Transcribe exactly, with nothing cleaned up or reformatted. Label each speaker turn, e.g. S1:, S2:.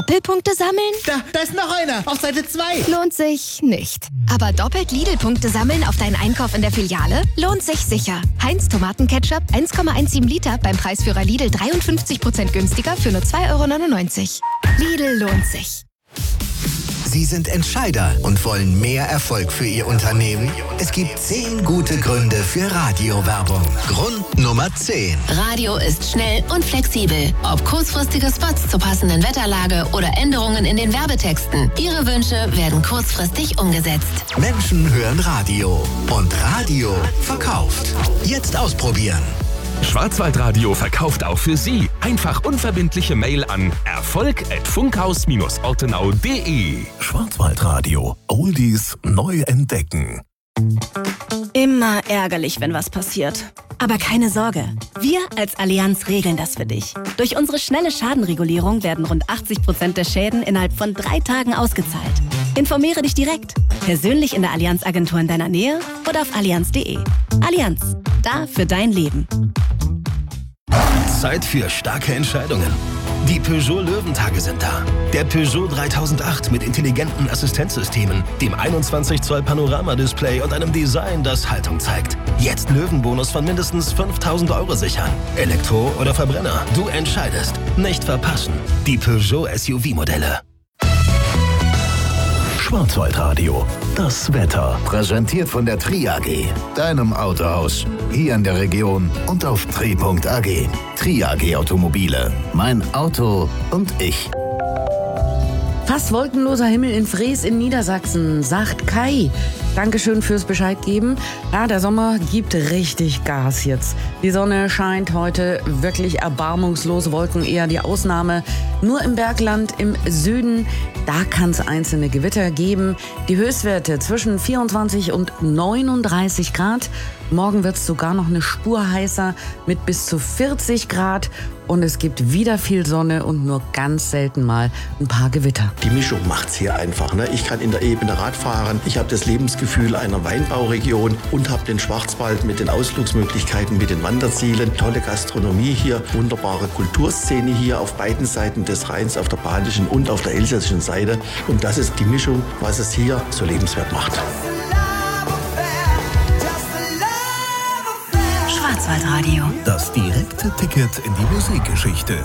S1: Doppelpunkte sammeln?
S2: Da, da ist noch einer. Auf Seite zwei.
S1: Lohnt sich nicht. Aber doppelt Lidl-Punkte sammeln auf deinen Einkauf in der Filiale? Lohnt sich sicher. Heinz Tomatenketchup eins Komma siebzehn Liter beim Preisführer Lidl dreiundfünfzig Prozent günstiger für nur zwei Euro neunundneunzig. Lidl lohnt sich.
S3: Sie sind Entscheider und wollen mehr Erfolg für Ihr Unternehmen? Es gibt zehn gute Gründe für Radiowerbung. Grund Nummer zehn.
S4: Radio ist schnell und flexibel. Ob kurzfristige Spots zur passenden Wetterlage oder Änderungen in den Werbetexten. Ihre Wünsche werden kurzfristig umgesetzt.
S3: Menschen hören Radio und Radio verkauft. Jetzt ausprobieren.
S5: Schwarzwaldradio verkauft auch für Sie. Einfach unverbindliche Mail an erfolg at funkhaus Bindestrich ortenau punkt de.
S6: Schwarzwaldradio. Oldies neu entdecken.
S7: Immer ärgerlich, wenn was passiert. Aber keine Sorge, wir als Allianz regeln das für dich. Durch unsere schnelle Schadenregulierung werden rund achtzig Prozent der Schäden innerhalb von drei Tagen ausgezahlt. Informiere dich direkt, persönlich in der Allianz-Agentur in deiner Nähe oder auf allianz punkt de. Allianz, da für dein Leben.
S8: Zeit für starke Entscheidungen. Die Peugeot Löwentage sind da. Der Peugeot dreitausendacht mit intelligenten Assistenzsystemen, dem einundzwanzig Zoll Panoramadisplay und einem Design, das Haltung zeigt. Jetzt Löwenbonus von mindestens fünftausend Euro sichern. Elektro oder Verbrenner, du entscheidest. Nicht verpassen. Die Peugeot S U V-Modelle.
S6: Schwarzwaldradio. Das Wetter.
S3: Präsentiert von der Tri A G, deinem Autohaus. Hier in der Region und auf tri punkt a g. Tri A G Automobile. Mein Auto und ich.
S9: Fast wolkenloser Himmel in Frees in Niedersachsen, sagt Kai. Dankeschön fürs Bescheid geben. Ja, der Sommer gibt richtig Gas jetzt. Die Sonne scheint heute wirklich erbarmungslos, Wolken eher die Ausnahme. Nur im Bergland im Süden, da kann es einzelne Gewitter geben. Die Höchstwerte zwischen vierundzwanzig und neununddreißig Grad. Morgen wird es sogar noch eine Spur heißer mit bis zu vierzig Grad. Und es gibt wieder viel Sonne und nur ganz selten mal ein paar Gewitter.
S10: Die Mischung macht's hier einfach. Ne? Ich kann in der Ebene Rad fahren. Ich habe das Lebensgefühl einer Weinbauregion und habe den Schwarzwald mit den Ausflugsmöglichkeiten, mit den Wanderzielen. Tolle Gastronomie hier, wunderbare Kulturszene hier auf beiden Seiten des Rheins, auf der badischen und auf der elsässischen Seite. Und das ist die Mischung, was es hier so lebenswert macht.
S4: Schwarzwaldradio.
S6: Das direkte Ticket in die Musikgeschichte.